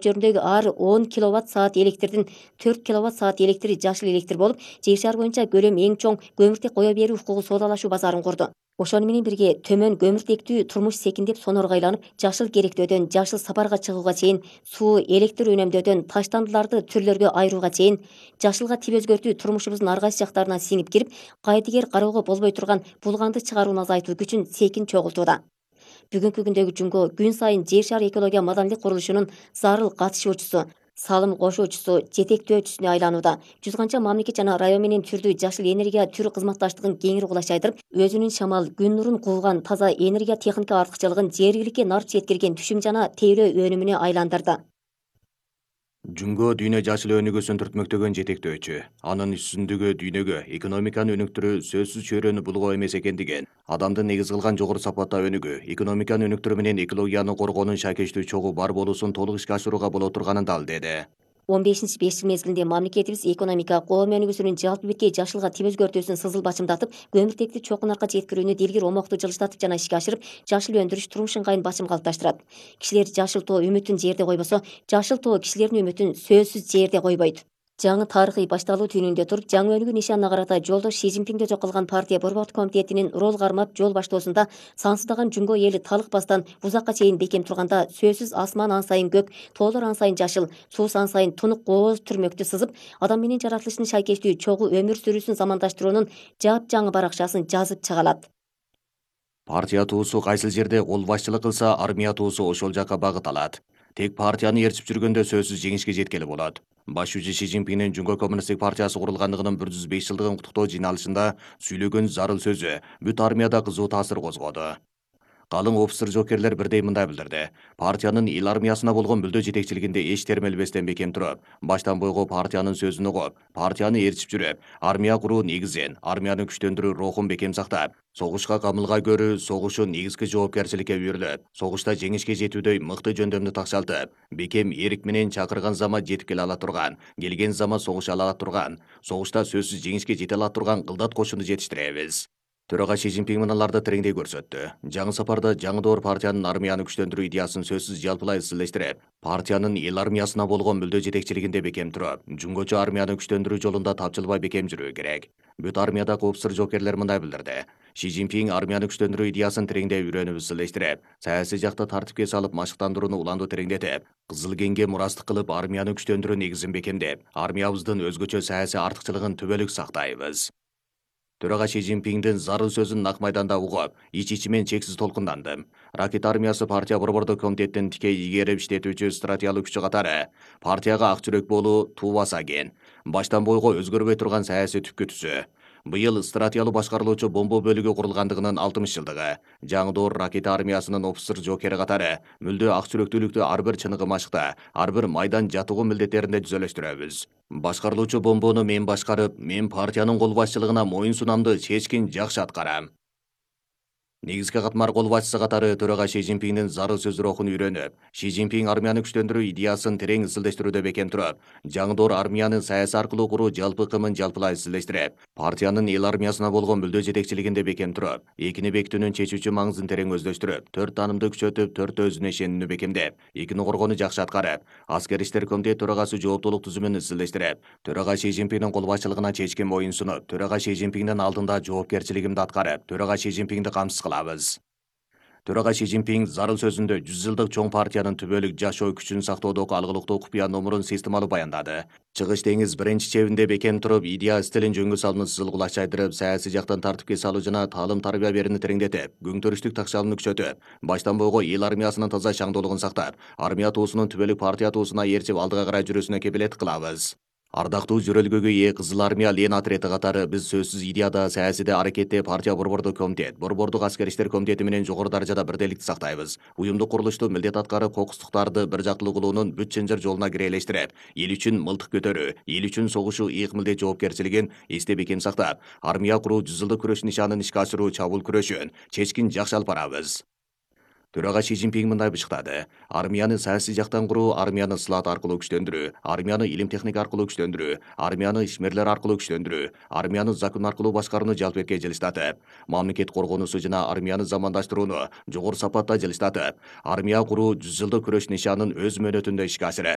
жөнүндөгү ар 10 киловатт саат электрдин 4 киловатт саат электри жашыл электр болуп, жер шары боюнча көлөм эң чоң көмүртек кое берүү укугу соодалашуу базарын курду. Ошону менен бирге төмөн көмүртектүү турмуш секиндеп сонорго айланып, жашыл керектөөдөн жашыл сапарга чыгууга чейин, суу, электр үнөмдөөдөн таштандыларды түрлөргө айырууга чейин, жашылга тип өзгөртүү турмушубуздун ар кайсы жактарына сиңип кирип, кайдыгер кароого болбой турган булганды чыгарууну азайтуу күчүн секин чогултууда. Бүгүнкү күндөгү Жумго күн сайын жер шары экология мадамдык курулушунун зарыл катышуучусу, салым кошуучусу, жетектөөчүсүнө айланууда. Жүз канча мамлекет жана район менен түрдүү жашыл энергия түр кызматташтыгын кеңири кулачайдырып, өзүнүн шамал, күн нурун кууган таза энергия техника артыкчылыгын жергиликке нарт жеткирген түшүм жана тейлөө өнүмүнө айландырды. Жумго дүйнө жашыл өнүгүүсүн түртмөктөгөн жетектөөчү. Анын үстүндөгү дүйнөгө экономиканы өнүктүрүү сөзсүз чөйрөнү булгоо эмес экендигин, адамдын негиз кылган жогору сапатта өнүгүү, экономиканы өнүктүрүү менен экологияны коргоонун шайкештүү чогу бар болуусун толук ишке ашырууга боло турганын далилдеди. 15 5 жыл мезгилинде мамлекетибиз экономика, коом өнүгүүсүнүн жалпы бирге жашылга тип өзгөртүүсүн сызыл бачымдатып, көмүртекти чоң наркка жеткирүүнү дилгир омокту жылыштатып жана ишке ашырып, жашыл өндүрүш турмуш ыңгайын бачым калыпташтырат. Кишилер жашыл тоо үмүтүн жерде койбосо, жашыл тоо кишилердин үмүтүн сөзсүз жерде койбойт. Жаңы тарыхый башталуу түнүндө туруп, жаңы өнүгүү нишанына карата жолдош Си Цзиньпинге жок кылган партия борбордук комитетинин рол кармап жол баштоосунда сансыздаган Жумго эли талыкпастан узакка чейин бекем турганда, сөзсүз асман ан сайын көк, тоолор ан сайын жашыл, суу ан сайын тунук кооз түрмөктү сызып, адам менен жаратылыштын шайкештүү чогуу өмүр сүрүүсүн замандаштыруунун жапжаңы баракчасын жазып чыгалат. Партия туусу кайсыл жерде кол башчылык кылса, армия туусу ошол жакка багыт алат. Тек партияны ээрчип жүргөндө сөзсүз жеңишке жеткели болот. Башчы Си Цзиньпиндин Жумго коммунисттик партиясы курулгандыгынын 105 жылдыгын куттуктоо жыйналышында сүйлөгөн зарыл сөзү бүт армияда кызуу таасир козгоду. Калың офицер жоокерлер бирдей мындай билдирди. Партиянын эл армиясына болгон бүлдө жетекчилигинде эч термелбестен бекем туруп, баштан бойго партиянын сөзүн угуп, партияны ээрчип жүрүп, армия куруу негизин, армияны күчтөндүрүү рухун бекем сактап, согушка камылгай көрүү, согуштун негизги жоопкерчиликке үйрүлүп, согушта жеңишке жетүүдөй мыкты жөндөмдү такшалтып, бекем эрик менен чакырган замат жетип келе ала турган, келген замат согуша ала турган, согушта сөзсүз жеңишке жете ала турган кылдат кошуну жетиштиребиз. Төрага Си Цзиньпин мыналарды тереңдей көрсөттү. Жаңы сапарда жаңы доор партиянын армияны күчтөндүрүү идеясын сөзсүз жалпылай изилдештирип, партиянын эл армиясына болгон мүлдө жетекчилигинде бекем туруп, жумгочу армияны күчтөндүрүү жолунда тапчылбай бекем жүрүү керек. Бүт армиядагы офицер жоокерлер мындай билдирди. Си Цзиньпин армияны күчтөндүрүү идеясын тереңдей үйрөнүп изилдештирип, саясий жакта тартипке салып машыктандырууну уланду тереңдетип, Кызыл кеңге мурастык кылып армияны күчтөндүрүү негизин бекемдеп, армиябыздын өзгөчө саясий артыкчылыгын түбөлүк сактайбыз. Төрага Си Цзиньпиндин зарыл сөзүн нак майданда угуп, ич-ичимен чексиз толкундандым. Ракет армиясы партия борбордук комитеттин тикей ийгерип иштетүүчү стратегиялык күчү катары партияга ак жүрөк болуу туубаса экен. Баштан бойго өзгөрбөй турган саясий түпкү түзүү. Быйыл стратегиялык башкарылуучу бомба бөлүгү курулгандыгынын 60 жылдыгы. Жаңы доор ракета армиясынын офицер жоокери катары мүлдө ак жүрөктүүлүктү ар бир чыныгы машыкта, ар бир майдан жатугу милдеттеринде түзөлөштүрөбүз. Башкарылуучу бомбону мен башкарып, мен партиянын кол башчылыгына моюн сунамды чечкин жакшы аткарам. Негизги катмар кол башчысы катары төрага Си Цзиньпиндин зарыл сөз рухун үйрөнүп, Си Цзиньпин армияны күчтөндүрүү идеясын терең изилдештирүүдө бекем туруп, жаңы доор армияны саясий аркылуу куруу жалпы кымын жалпылай изилдештирип, партиянын эл армиясына болгон мүлдө жетекчилигинде бекем туруп, экини бекитүүнүн чечүүчү маңызын терең өздөштүрүп, 4 таанымды күчөтүп, 4 өзүнө ишенүүнү бекемдеп, экини коргоону жакшы аткарып, аскер иштер комитет төрагасы жооптуулук түзүмүн изилдештирип, төрага Си Цзиньпиндин кол башчылыгына чечкен моюн сунуп, төрага Си Цзиньпиндин алдында жоопкерчилигимди аткарып, төрага Си Цзиньпинди камсыз кылабыз. Төрага Си Цзиньпин зарыл сөзүндө 100 жылдык чоң партиянын түбөлүк жашоо күчүн сактоодогу алгылыктуу купуя номурун системалуу баяндады. Чыгыш деңиз биринчи чебинде бекем туруп, идея стилин жөнгө салууну сызыл кулачайдырып, саясий жактан тартипке салуу жана таалым тарбия берүүнү тереңдетип, көңтөрүштүк такшалууну күчөтүп, баштан бойго эл армиясынын таза шаңдуулугун сактап, армия туусунун түбөлүк партия туусуна ээрчип алдыга карай жүрүүсүнө кепилеттик кылабыз. Ардактуу жүрөлгөгө ээ Кызыл армия Лен отрети катары биз сөзсүз идеяда, саясийде, аракетте партия борбордук комитет, борбордук аскер иштер комитети менен жогору даражада бирдейликти сактайбыз. Уюмдук курулушту милдет аткарып, кокустуктарды бир жактылуу кылуунун бүт чынжыр жолуна кирелештирип, эл үчүн мылтык көтөрүү, эл үчүн согушуу ыйык милдет жоопкерчилигин эсте бекем сактап, армия куруу 100 жылдык күрөш нишанын ишке ашыруу чабуул күрөшүн чечкин жакшы алып барабыз. Төрага Си Цзиньпин мындай бышыктады. Армияны саясий жактан куруу, армияны сылаат аркылуу күчтөндүрүү, армияны илим техника аркылуу күчтөндүрүү, армияны ишмерлер аркылуу күчтөндүрүү, армияны закон аркылуу башкарууну жалпы эрке жылыштатып, мамлекет коргоонусу жана армияны замандаштырууну жогору сапатта жылыштатып, армия куруу 100 жылдык күрөш нишанын өз мөөнөтүндө ишке ашырып,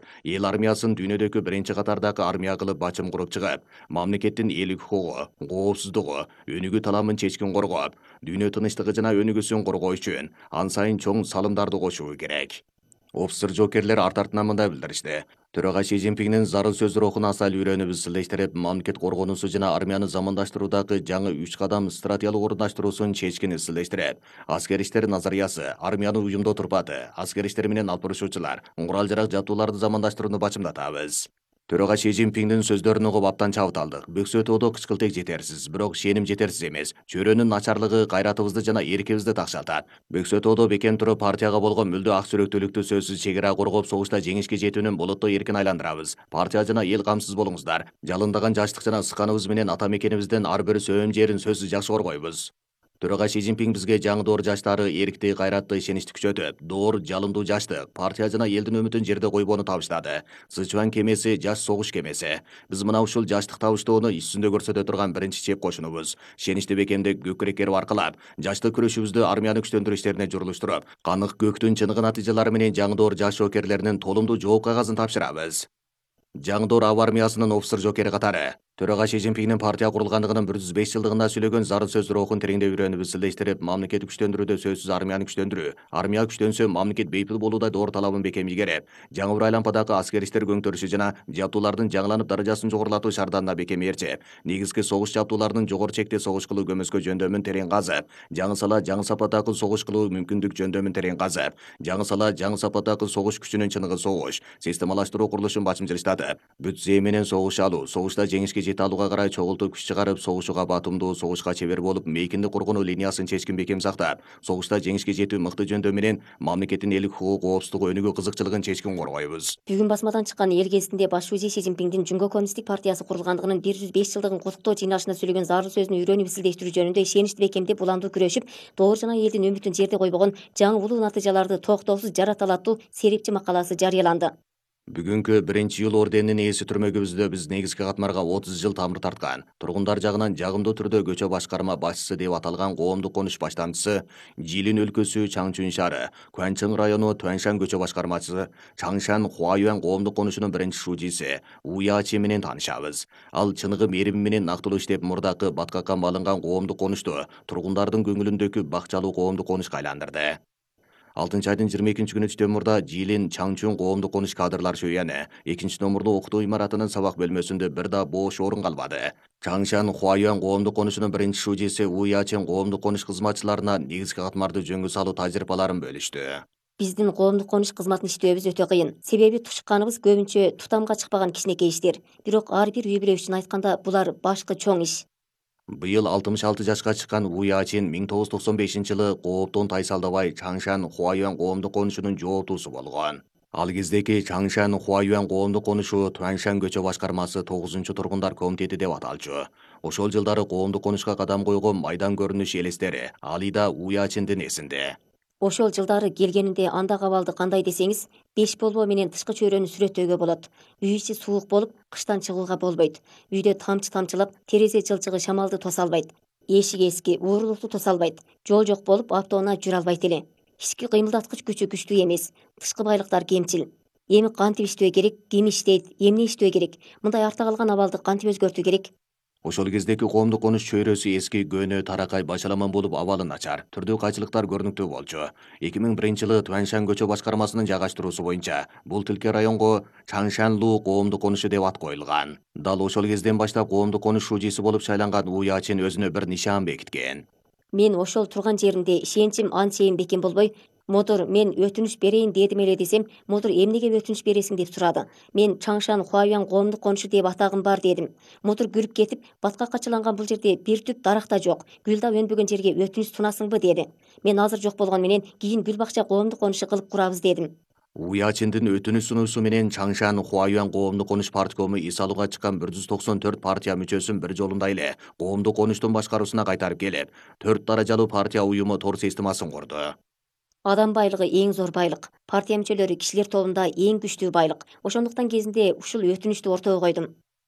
эл армиясын дүйнөдөгү биринчи катардагы армия кылып бачым куруп чыгып, мамлекеттин элдик укугу, коопсуздугу, өнүгүү таламын чечкин коргоп, дүйнө тынычтыгы жана өнүгүүсүн коргоо үчүн ан сайын чоң салымдарды кошуу керек. Офицер жокерлер арт артынан мындай билдиришти. Төрага Си Цзиньпиңдин зарыл сөз рухуна асал үйрөнүп изилдештирип, мамлекет коргонуусу жана армияны замандаштыруудагы жаңы 3 кадам стратегиялык орундаштыруусун чечкин изилдештирип, аскер иштер назариясы, армияны уюмдуу турпаты, аскер иштери менен алып барушуучулар, курал жарак жабдууларды замандаштырууну бачымдатабыз. Төрага Си Цзиньпиңдин сөздөрүн угуп абдан чабыт алдык. Бөксөтүүдө кычкылтек жетерсиз, бирок ишеним жетерсиз эмес. Чөйрөнүн начарлыгы кайратыбызды жана эркибизди такшалтат. Бөксөтүүдө бекем туруп партияга болгон мүлдө ак сүрөктүүлүктү сөзсүз чегара коргоп, согушта жеңишке жетүүнүн булуттуу эркин айландырабыз. Партия жана эл камсыз болуңуздар. Жалындаган жаштык жана сыканыбыз менен ата мекенибиздин ар бир сөөм жерин сөзсүз жакшы коргойбуз. Төрага Си Цзиньпиң бизге жаңы доор жаштары эркти, кайратты, ишеничти күчөтүп, доор, жалындуу жаштык, партия жана элдин үмүтүн жерде койбоону табыштады. Сычуан кемеси жаш согуш кемеси. Биз мына ушул жаштык табыштоону иш жүзүндө көрсөтө турган биринчи чеп кошунубуз. Ишеничти бекемдеп көкүреккерип аркылап, жаштык күрөшүбүздү армияны күчтөндүрүү иштерине журулуштуруп, канык көктүн чыныгы натыйжалары менен жаңы доор жаш жоокерлеринин толумдуу жооп кагазын тапшырабыз. Жаңы доор аба армиясынын офицер жокери катары Төрага Си Цзиньпиңдин партия курулгандыгынын 105 жылдыгында сүйлөгөн зарыл сөз рухун тереңдеп үйрөнүп изилдештирип, мамлекет күчтөндүрүүдө сөзсүз армияны күчтөндүрүү, армия күчтөнсө мамлекет бейпил болуудай доор талабын бекем ийгереп, жаңы бір айлампадагы аскер иштер көңтөрүшү жана жабдуулардын жаңыланып даражасын жогорулатуу шаарданына бекем ээрчип, негизги согуш жабдууларынын жогору чекте согуш кылуу көмөскө жөндөмүн терең казып, жаңы сала жаңы сапаттагы согуш кылуу мүмкүндүк жөндөмүн терең казып, жаңы сала жаңы сапаттагы согуш күчүнүн чыныгы согуш, системалаштыруу курулушун бачым жылыштатып, бүт зээ менен согуш алуу, согушта жеңишке жете алууга карай чогултуп күч чыгарып, согушууга батымдуу, согушка чебер болуп, мейкинди коргонуу линиясын чечкин бекем сактап, согушта жеңишке жетүү мыкты жөндөмү менен мамлекеттин элдик укугу, коопсуздугу, өнүгүү кызыкчылыгын чечкин коргойбуз. Бүгүн басмадан чыккан эл кезинде баш шүүжи Си Цзиньпиңдин Жүнгө коммунисттик партиясы курулгандыгынын 105 жылдыгын куттуктоо жыйналышында сүйлөгөн зарыл сөзүн үйрөнүп изилдештирүү жөнүндө ишеничти бекемдеп уламдуу күрөшүп, доор жана элдин үмүтүн жерде койбогон жаңы улуу натыйжаларды токтоосуз жарата алаттуу серепчи макаласы жарыяланды. Бүгүнкү 1-июл орденинин ээси түрмөгүбүздө биз негизги катмарга 30 жыл тамыр тарткан, тургундар жагынан жагымдуу түрдө көчө башкарма башчысы деп аталган коомдук конуш баштамчысы, Жилин өлкөсү Чаңчун шаары, Куанчың району Туаншан көчө башкармачысы, Чаңшан Хуаюан коомдук конушунун биринчи шүүжиси Уячи менен таанышабыз. Ал чыныгы мерими менен нактылуу иштеп, мурдакы баткакка малынган коомдук конушту тургундардын көңүлүндөгү бакчалуу коомдук конушка айландырды. 6 айдын 22 күнү түштөн мурда Жилин Чаңчун коомдук конуш кадрлар шөйяны 2 номурлуу окутуу имаратынын сабак бөлмөсүндө бир да бош орун калбады. Чаңшан Хуаюан коомдук конушунун биринчи шүүжиси Уячин коомдук конуш кызматчыларына негизги катмарды жөнгө салуу тажрыйбаларын бөлүштү. Биздин коомдук конуш кызматын иштөөбүз өтө кыйын. Себеби тушканыбыз көбүнчө тутамга чыкпаган кичинекей иштер. Бирок ар бир үй бүлө үчүн айтканда булар башкы чоң иш. Быйыл 66 жашка чыккан Уячин 1995-жылы кооптон тайсалдабай Чаңшан Хуаюан коомдук конушунун жооптуусу болгон. Ал кездеки Чаңшан Хуаюан коомдук конушу Туаншан көчө башкармасы 9-тургундар комитети деп аталчу. Ошол жылдары коомдук конушка кадам койгон майдан көрүнүш элестери али да Уячиндин эсинде. Ошол жылдары келгенинде андагы абалды кандай десеңиз, 5 болбоо менен тышкы чөйрөнү сүрөттөөгө болот. Үй ичи суук болуп, кыштан чыгууга болбойт. Үйдө тамчы тамчылап, терезе жылчыгы шамалды тоса албайт. Эшик эски, уурулукту тоса албайт. Жол жок болуп, автоунаа жүрө албайт эле. Ички кыймылдаткыч күчү күчтүү эмес. Тышкы байлыктар кемчил. Эми кантип иштөө керек, ким иштейт, эмне иштөө керек? Мындай артта калган абалды кантип өзгөртүү керек? Ошол кездеки коомдук конуш чөйрөсү эски, көнө, таракай, башаламан болуп абалы начар, түрдүү кайчылыктар көрүнүктүү болчу. 2001-жылы Туаншан көчө башкармасынын жайгаштыруусу боюнча бул тилке районго Чаңшанлуу коомдук конушу деп ат коюлган. Дал ошол кезден баштап коомдук конуш шүүжиси болуп шайланган Уячин өзүнө бир нишан бекиткен. Мен ошол турган жеринде ишеничим анчейин бекем болбой, модур мен өтүнүш берейин дедим эле десем, модур эмнеге өтүнүш бересиң деп сурады. Мен Чаңшан Хуаюан коомдук конушу деп атагым бар дедим. Модур күлүп кетип, баткакка чыланган бул жерде бир түп дарак да жок. Гүл да өнбөгөн жерге өтүнүш сунасыңбы деди. Мен азыр жок болгон менен кийин гүл бакча коомдук конушу кылып курабыз дедим. Уячиндин өтүнүш сунуусу менен Чаңшан Хуаюан коомдук конуш парткому ис алууга чыккан 194 партия мүчөсүн бир жолунда эле коомдук конуштун башкаруусуна кайтарып келип, 4 даражалуу партия уюму тор системасын курду. Адам байлыгы эң зор байлык. Партия мүчөлөрү кишилер тобунда эң күчтүү байлык. Ошондуктан кезинде ушул өтүнүштү ортого койдум.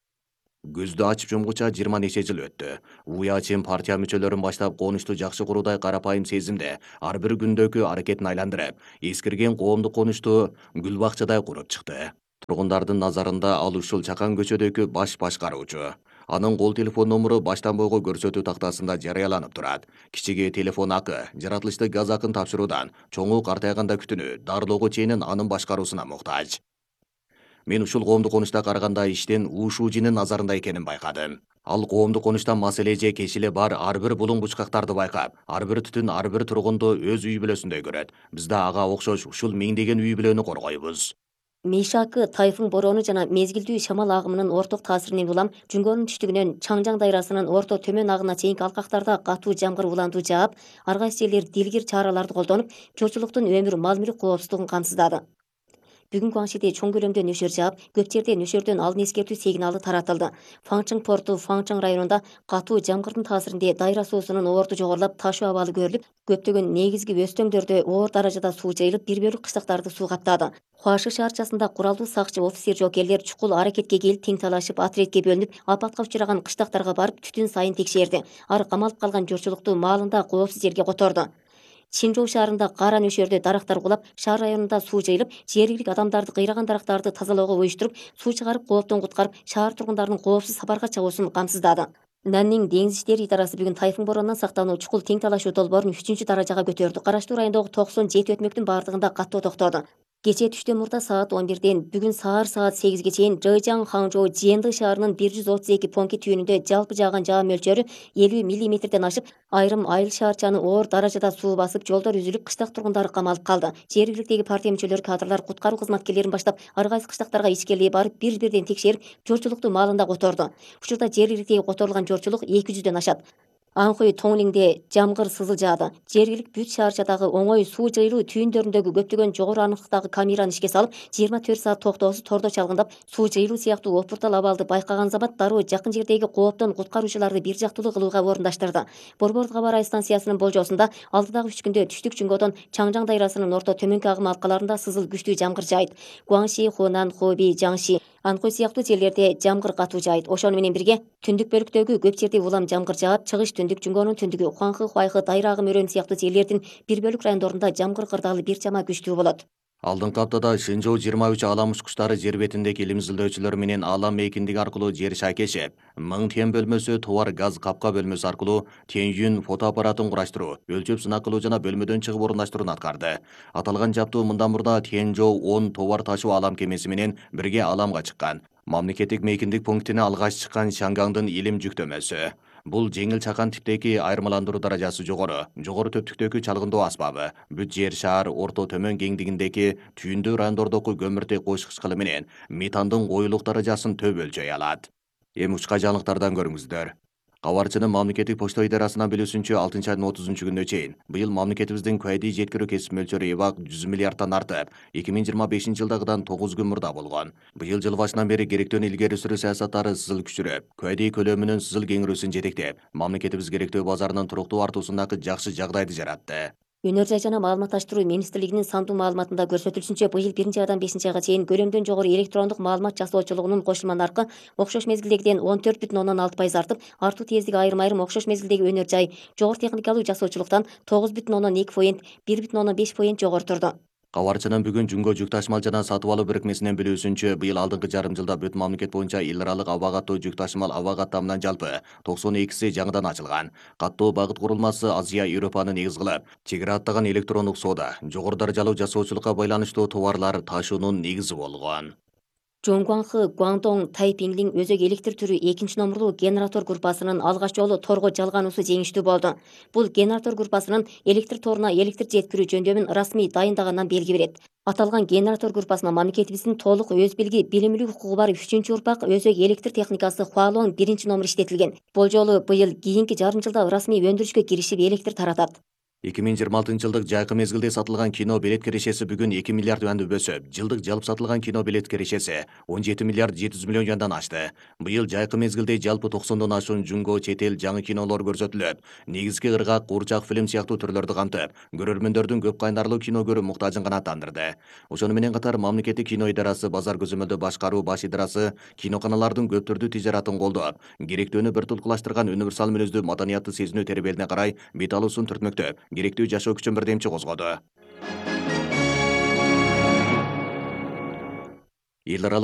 Көздү ачып жумгуча 20 нече жыл өттү. Уячин партия мүчөлөрүн баштап конушту жакшы куруудай карапайым сезимде ар бир күндөгү аракетин айландырып, эскирген коомдук конушту гүл бакчадай куруп чыкты. Тургундардын назарында ал ушул чакан көчөдөгү баш башкаруучу. Анын кол телефон номуру баштан бойго көрсөтүү тактасында жарыяланып турат. Кичиге телефон акы, жаратылышты газ акын тапшыруудан, чоңу картайганда күтүнүү, дарылоого чейин анын башкаруусуна муктаж. Мен ушул коомдук конучта караганда иштен УШУЖнын назарында экенин байкадым. Ал коомдук конучта маселе же кешиле бар ар бир булуң бучкактарды байкап, ар бир түтүн ар бир тургунду өз үй бүлөсүндөй көрөт. Биз да ага окшош ушул миңдеген үй бүлөнү коргойбуз. Мейшакы, тайфун бороону жана мезгилдүү шамал агымынын орток таасиринен улам Жүнгөнүн түштүгүнөн Чаңжаң дайрасынын орто төмөн агына чейинки алкактарда катуу жамгыр уланду жаап, ар кайсы жерлер дилгир чараларды колдонуп, журчулуктун өмүр, мал мүлк коопсуздугун камсыздады. Бүгүн Гуаңшиде чоң көлөмдө нөшөр жаап, көп жерде нөшөрдөн алдын эскертүү сигналы таратылды. Фаңчың порту Фаңчың районунда катуу жамгырдын таасиринде дайра суусунун оорту жогорулап, ташуу абалы көрүлүп, көптөгөн негизги өстөңдөрдө оор даражада суу жайылып, бир бөлүк кыштыктарды суу каптады. Хуаши шаарчасында куралдуу сакчы, офицер, жокерлер чукул аракетке келип, тең талашып, отрядке бөлүнүп, апатка учураган кыштактарга барып, түтүн сайын текшерди. Ар камалып калган журчулукту маалында коопсуз жерге которду. Чинжоу шаарында кара нөшөрдө дарактар кулап, шаар районунда суу жайылып, жергиликтүү адамдарды кыйраган дарактарды тазалоого уюштуруп, суу чыгарып, кооптон куткарып, шаар тургундарынын коопсуз сапарга чыгуусун камсыздады. Наннин деңиз иштери идарасы бүгүн тайфун боронунан сактануу чукул тең талашуу долбоорун 3-даражага көтөрдү. Караштуу райондогу 97 өтмөктүн бардыгында каттоо токтоду. Кечээ түштөн мурда саат 11-ден бүгүн саар саат 8ге чейин Жэжяң, Хаңжоу, Жиэнды шаарынын 132 понки түйүнүндө жалпы жааган жаа мөлчөрү 50 миллиметрден ашып, айрым айыл шаарчаны оор даражада суу басып, жолдор үзүлүп, кыштак тургундары камалып калды. Жергиликтеги партия мүчөлөрү, кадрлар куткаруу кызматкерлерин баштап, ар кайсы кыштактарга ичкерилей барып, бир-бирден текшерип, журчулукту маалында которду. Учурда жергиликтеги которулган журчулук 200дөн ашат. Анхой Тоңлиңде жамгыр сызыл жаады. Жергилик бүт шаарчадагы оңой суу жайылуу түйүндөрүндөгү көптөгөн жогору аныктыктагы камераны ишке салып, 24 саат токтоосуз тордо чалгындап, суу жайылуу сыяктуу опуртал абалды байкаган замат дароо жакын жердеги кооптон куткаруучуларды бир жактылуу кылууга орундаштырды. Борбор кабар станциясынын болжоосунда алдыдагы 3 күндө түштүк Жүнгөдөн Чаңжаң дайрасынын орто төмөнкү агым алкаларында сызыл күчтүү жамгыр жаайт. Гуаңши, Хунан, Хоби, Жаңши, Анхой сыяктуу жерлерде жамгыр катуу жаайт. Ошону менен бирге түндүк бөлүктөгү көп жерде улам жамгыр жаап, чыгыш түндүк Жүнгөнүн түндүгү, Хуаңхы, Хуайхы, Дайра агым өрөөн сыяктуу жерлердин бир бөлүк райондорунда жамгыр кырдаалы бир чама күчтүү болот. Алдыңкы аптада Шынжоу 23 алам учкучтары жер бетиндеги илим изилдөөчүлөр менен алам мейкиндиги аркылуу жер шайкешип, 1000 тен бөлмөсү товар газ капка бөлмөсү аркылуу Тяньюн фотоаппаратын кураштыруу, өлчөп сынак кылуу жана бөлмөдөн чыгып орундаштырууну аткарды. Аталган жаптуу мындан мурда Тяньжоу 10 товар ташуу алам кемеси менен бирге аламга чыккан. Мамлекеттик мейкиндик пунктине алгач чыккан Шангаңдын илим жүктөмөсү. Бул жеңил чакан типтеги айырмаландыруу даражасы жогору төптүктөгү чалгындоо асбабы, бүт жер шаар орто төмөн кеңдигиндеги түйүндүү райондордогу көмүртек коюш кычкылы менен метандын коюлук даражасын төп өлчөй алат. Эми учка жаңылыктардан көрүңүздөр. Кабарчынын мамлекеттик почта идарасынан билүүсүнчө 6 айдын 30-күнүнө чейин быйыл мамлекетибиздин кайдый жеткирүү кесип мөлчөрү эбак 100 миллиардтан артып, 2025 жылдагыдан 9 күн мурда болгон. Быйыл жыл башынан бери керектүүнү илгери сүрүү саясаттары сызыл күчүрөп, кайдый көлөмүнүн сызыл кеңирүүсүн жетектеп, мамлекетибиз керектөө базарынын туруктуу артуусундагы жакшы жагдайды жаратты. Өнөр жай жана маалыматташтыруу министрлигинин сандуу маалыматында көрсөтүлүшүнчө, быйыл 1-айдан 5-айга чейин көлөмдөн жогору электрондук маалымат жасоочулугунун кошулма наркы окшош мезгилдегиден 14,6% артып, артуу тездиги айрым окшош мезгилдеги өнөр жай жогору техникалуу жасоочулуктан 9,2%, 1,5% жогору турду. Кабарчынын бүгүн Жүнгө жүк ташымал жана сатып алуу бирикмесинен билүүсүнчө, быйыл алдыңкы жарым жылда бүт мамлекет боюнча эл аралык аба каттоо жүк ташымал аба каттамынан жалпы 92си жаңыдан ачылган. Каттоо багыт курулмасы Азия Европаны негиз кылып, чегара аттаган электрондук соода, жогору даражалуу жасоочулукка байланыштуу товарлар ташуунун негизи болгон. Жоңгуаңхы, Гуаңдоң, Тайпиңлиң өзөк электр түрү 2-номурлуу генератор группасынын алгач жолу торго жалгануусу жеңиштүү болду. Бул генератор группасынын электр торуна электр жеткирүү жөндөмүн расмий дайындагандан белги берет. Аталган генератор группасына мамлекетибиздин толук өз билги, билимилүү укугу бар 3-урпак өзөк электр техникасы Хуалоң 1-номер иштетилген. Бул быйыл кийинки жарым жылда расмий өндүрүшкө киришип электр таратат. 2026 жылдык жайкы мезгилде сатылган кино билет кирешеси бүгүн 2 миллиард юанды өсүп, жылдык жалпы сатылган кино билет кирешеси 17 миллиард 700 миллион юандан ашты. Быйыл жайкы мезгилде жалпы 90дон ашуун Жүнгө чет эл жаңы кинолор көрсөтүлөт. Негизги ыргак, куурчак фильм сыяктуу түрлөрдү камтып, көрөрмөндөрдүн көп кайнарлуу кино көрүү муктажын канааттандырды. Ошону менен катар мамлекеттик кино идарасы базар көзөмөлдү башкаруу баш идарасы киноканалардын көп түрдүү тижаратын колдоп, керектүүнү бир тулкулаштырган универсал мүнөздүү маданиятты сезинүү тербелине карай бет алуусун түртмөктөп, керектүү жашоо күчүн бирдемчи козгоду. эл аралык